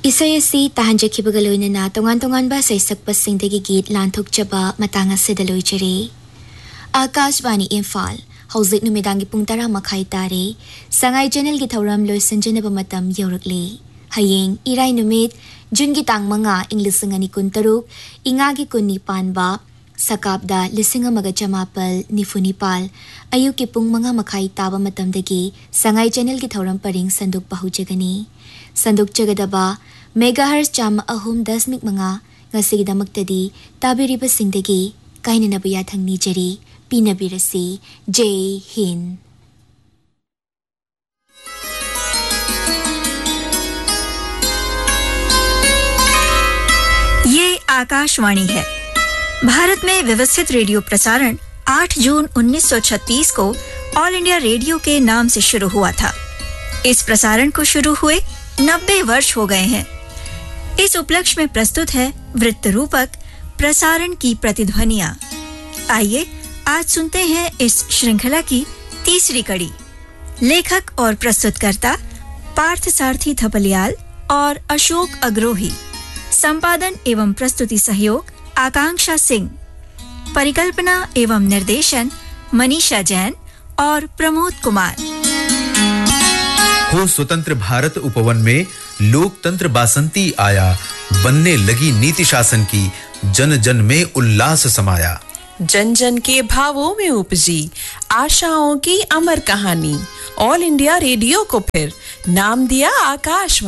Isay asi tahanjakibagaloy na tongan-tongan ba sa isagpasingdagi git lanthokjaba matang asida loijari. Akashvani Imphal hauzik numidangi pung 10:30 tare sangay channel gi thauram loisanjanaba matam yaurakle. Hayeng irai numit Jun gi tang mga ing 2013 ingagi kunipan ba sakapda 1950 nifunipal ayuki pung mga makai taba matamdagi sangay channel gi thauram paring sanduk pahujagani. Sanduk jagadaba megahertz jam ahum 10 mga ngasigidamagtadi tabiriba singdagi kaina nabayathang nijari pinabirasi Jai Hind. ये आकाशवाणी है। भारत में व्यवस्थित radio प्रसारण 8 जून 1936 को all India radio के नाम से शुरू हुआ था। इस प्रसारण को शुरू हुए 90 वर्ष हो गए हैं। इस उपलक्ष्य में प्रस्तुत है वृत्त रूपक प्रसारण की प्रतिध्वनियां। आइए आज सुनते हैं इस श्रृंखला की तीसरी कड़ी। लेखक और प्रस्तुतकर्ता पार्थ सारथी थपलियाल और अशोक अग्रोही। संपादन एवं प्रस्तुति सहयोग आकांक्षा सिंह। परिकल्पना एवं निर्देशन मनीषा जैन और प्रमोद कुमार। हो स्वतंत्र भारत उपवन में लोकतंत्र बासंती आया, बनने लगी नीति शासन की, जन जन में उल्लास समाया। जन जन के भावों में उपजी आशाओं की अमर कहानी। ऑल इंडिया रेडियो को फिर नाम दिया आकाशवाणी।